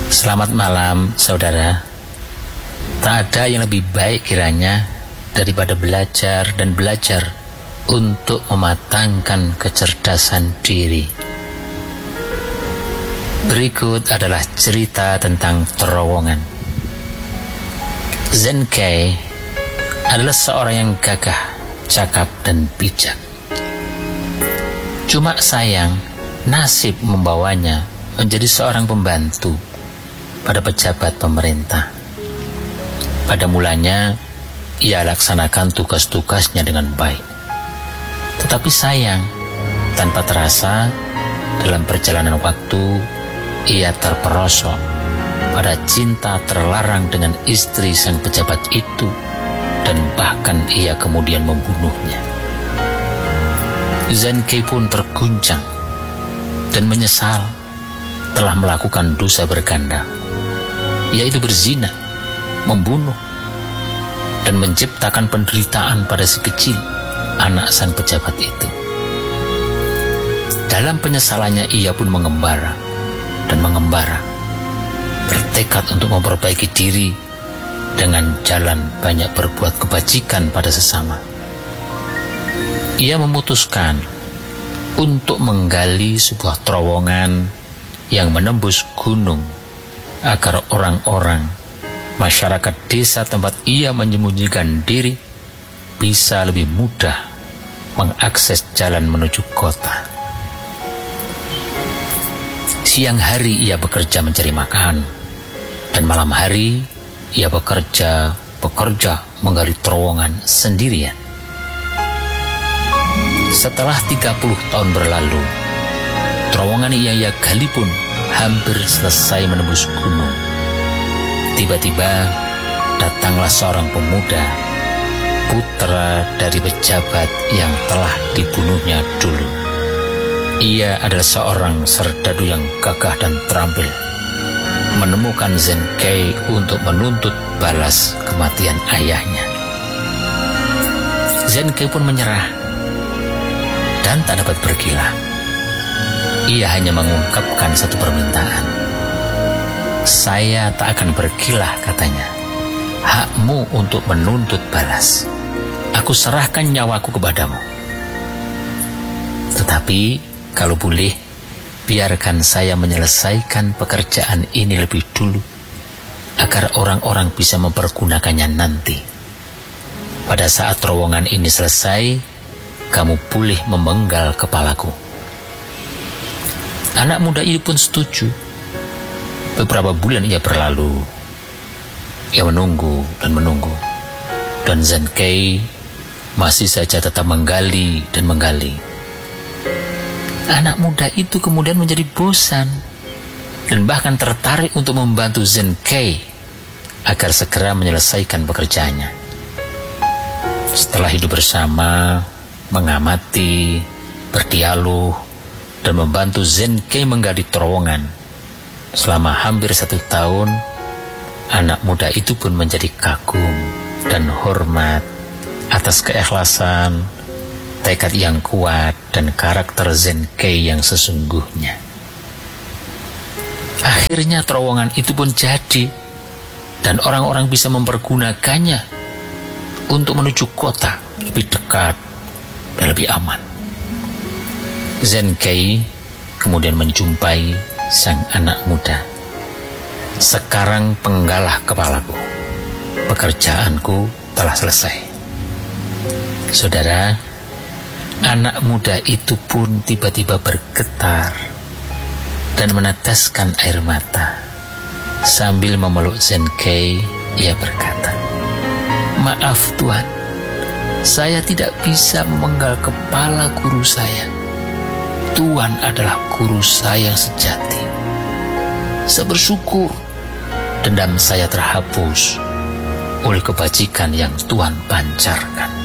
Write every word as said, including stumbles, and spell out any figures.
Selamat malam, saudara. Tak ada yang lebih baik kiranya daripada belajar dan belajar untuk mematangkan kecerdasan diri. Berikut adalah cerita tentang terowongan. Zen Kei adalah seorang yang gagah, cakap, dan bijak. Cuma sayang, nasib membawanya menjadi seorang pembantu pada pejabat pemerintah. Pada mulanya, ia laksanakan tugas-tugasnya dengan baik. Tetapi sayang, tanpa terasa, dalam perjalanan waktu, ia terperosok pada cinta terlarang dengan istri sang pejabat itu, dan bahkan ia kemudian membunuhnya. Zen Kei pun terguncang dan menyesal telah melakukan dosa berganda, yaitu berzina, membunuh, dan menciptakan penderitaan pada si kecil anak sang pejabat itu. Dalam penyesalannya ia pun mengembara dan mengembara, bertekad untuk memperbaiki diri dengan jalan banyak berbuat kebajikan pada sesama. Ia memutuskan untuk menggali sebuah terowongan yang menembus gunung agar orang-orang masyarakat desa tempat ia menyembunyikan diri bisa lebih mudah mengakses jalan menuju kota. Siang hari ia bekerja mencari makan, dan malam hari ia bekerja bekerja menggali terowongan sendirian. Setelah tiga puluh tahun berlalu, terowongan yang ia gali pun hampir selesai menembus gunung. Tiba-tiba datanglah seorang pemuda, putra dari pejabat yang telah dibunuhnya dulu. Ia adalah seorang serdadu yang gagah dan terampil, menemukan Zen Kei untuk menuntut balas kematian ayahnya. Zen Kei pun menyerah dan tak dapat berkilah. Ia hanya mengungkapkan satu permintaan. Saya tak akan berkilah, katanya. Hakmu untuk menuntut balas. Aku serahkan nyawaku kepadamu. Tetapi, kalau boleh, biarkan saya menyelesaikan pekerjaan ini lebih dulu, agar orang-orang bisa mempergunakannya nanti. Pada saat terowongan ini selesai, kamu boleh memenggal kepalaku. Anak muda itu pun setuju. Beberapa bulan ia berlalu. Ia menunggu dan menunggu. Dan Zen Kei masih saja tetap menggali dan menggali. Anak muda itu kemudian menjadi bosan dan bahkan tertarik untuk membantu Zen Kei agar segera menyelesaikan pekerjaannya. Setelah hidup bersama, mengamati, berdialog, dan membantu Zen Kei menggali terowongan selama hampir satu tahun, anak muda itu pun menjadi kagum dan hormat atas keikhlasan, tekad yang kuat, dan karakter Zen Kei yang sesungguhnya. Akhirnya terowongan itu pun jadi, dan orang-orang bisa mempergunakannya untuk menuju kota lebih dekat dan lebih aman. Zen Kei kemudian menjumpai sang anak muda. Sekarang penggalah kepalaku. Pekerjaanku telah selesai. Saudara, anak muda itu pun tiba-tiba bergetar dan meneteskan air mata. Sambil memeluk Zen Kei, ia berkata, "Maaf Tuhan, saya tidak bisa memenggal kepala guru saya. Tuhan adalah guru saya yang sejati. Saya bersyukur dendam saya terhapus oleh kebajikan yang Tuhan pancarkan."